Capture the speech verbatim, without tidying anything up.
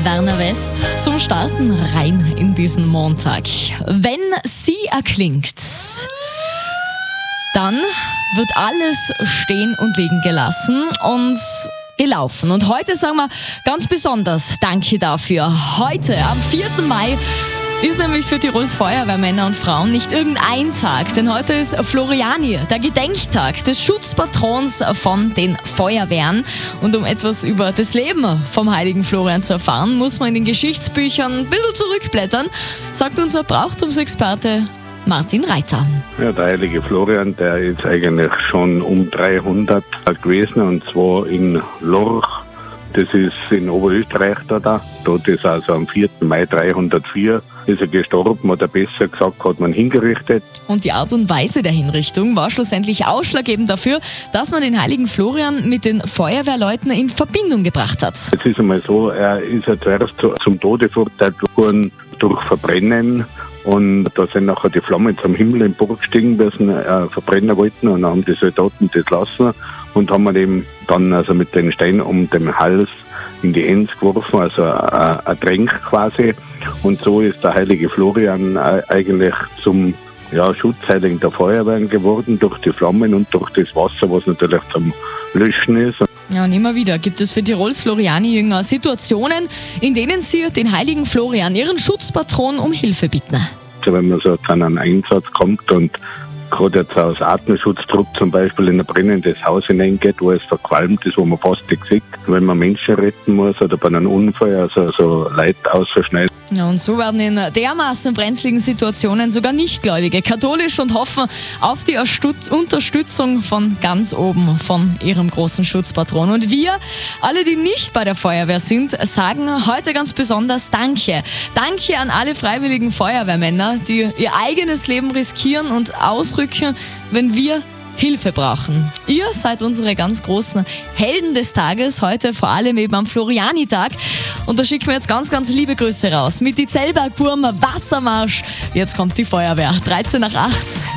Werner West zum Starten rein in diesen Montag. Wenn sie erklingt, dann wird alles stehen und liegen gelassen und gelaufen. Und heute sagen wir ganz besonders Danke dafür. Heute, am vierten Mai, ist nämlich für Tirols Feuerwehrmänner und Frauen nicht irgendein Tag, denn heute ist Floriani, der Gedenktag des Schutzpatrons von den Feuerwehren. Und um etwas über das Leben vom heiligen Florian zu erfahren, muss man in den Geschichtsbüchern ein bisschen zurückblättern, sagt unser Brauchtumsexperte Martin Reiter. Ja, der heilige Florian, der ist eigentlich schon um dreihundert gewesen, und zwar in Lorch. Das ist in Oberösterreich da. da. Dort ist also am vierten Mai dreihundertvier ist er gestorben, oder besser gesagt hat man hingerichtet. Und die Art und Weise der Hinrichtung war schlussendlich ausschlaggebend dafür, dass man den heiligen Florian mit den Feuerwehrleuten in Verbindung gebracht hat. Es ist einmal so, er ist ja zuerst zum Tode verurteilt worden durch Verbrennen. Und da sind nachher die Flammen zum Himmel emporgestiegen, weil sie äh, verbrennen wollten, und dann haben die Soldaten das lassen und haben ihn eben dann also mit den Steinen um den Hals in die Enz geworfen, also äh, ein Tränk quasi. Und so ist der heilige Florian äh, eigentlich zum ja, Schutzheiligen der Feuerwehren geworden, durch die Flammen und durch das Wasser, was natürlich zum Löschen ist. Ja, und immer wieder gibt es für Tirols Floriani-Jünger Situationen, in denen sie den heiligen Florian, ihren Schutzpatron, um Hilfe bitten. Also wenn man so zu einem Einsatz kommt und gerade jetzt aus Atemschutztrupp zum Beispiel in ein brennendes Haus hineingeht, wo es verqualmt ist, wo man fast nicht sieht, wenn man Menschen retten muss oder bei einem Unfall, also so Leute ausschneiden. Ja, und so werden in dermaßen brenzligen Situationen sogar Nichtgläubige katholisch und hoffen auf die Erstut- Unterstützung von ganz oben, von ihrem großen Schutzpatron. Und wir, alle, die nicht bei der Feuerwehr sind, sagen heute ganz besonders Danke. Danke an alle freiwilligen Feuerwehrmänner, die ihr eigenes Leben riskieren und ausrücken, wenn wir Hilfe brauchen. Ihr seid unsere ganz großen Helden des Tages, heute vor allem eben am Floriani-Tag. Und da schicken wir jetzt ganz, ganz liebe Grüße raus mit die Zellbergburm Wassermarsch. Jetzt kommt die Feuerwehr, dreizehn nach acht.